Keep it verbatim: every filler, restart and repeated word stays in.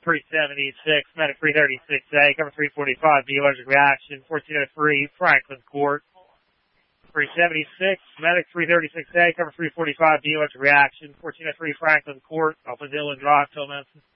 three seventy-six, Medic three thirty-six A, cover three forty-five, B allergic reaction, fourteen oh three, Franklin Court. three seventy-six, Medic three thirty-six A, cover three forty-five, B allergic reaction, fourteen oh three, Franklin Court, off of Dillon Drive, Phil Memphis.